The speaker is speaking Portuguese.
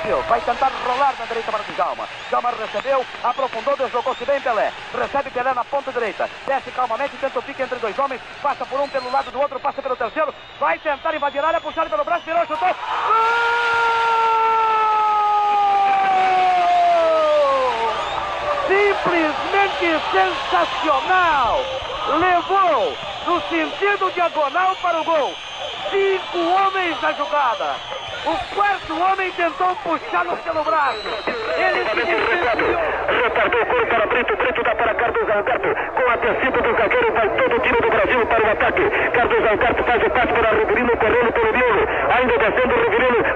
Brasil. Vai tentar rolar na direita para o Djalma. Djalma recebeu, aprofundou, deslocou-se bem Pelé. Recebe Pelé na ponta direita. Desce calmamente, tenta o pique entre dois homens. Passa por um pelo lado do outro, passa pelo terceiro. Vai tentar invadir a área, puxado pelo braço, virou, chutou. Simplesmente sensacional! Levou no sentido diagonal para o gol. 5 homens na jogada. O quarto homem tentou puxá-lo pelo braço. Ele se distanciou. Retardou o gol para Brito. Brito dá para Carlos Alberto. Com a descida do zagueiro, vai todo o time do Brasil para o ataque. Carlos Alberto faz o passe para Riverino, correndo pelo miolo. Ainda descendo o Riverino.